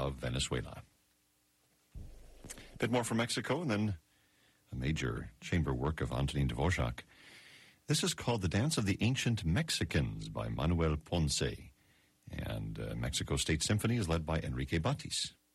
of Venezuela. A bit more from Mexico, and then a major chamber work of Antonin Dvorak. This is called The Dance of the Ancient Mexicans by Manuel Ponce. And Mexico State Symphony is led by Enrique Batis.